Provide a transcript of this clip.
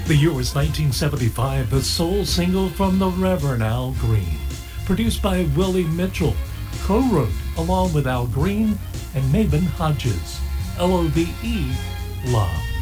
The year was 1975, the soul single from the Reverend Al Green, produced by Willie Mitchell, co-wrote along with Al Green and Mabon Hodges, Love. Love.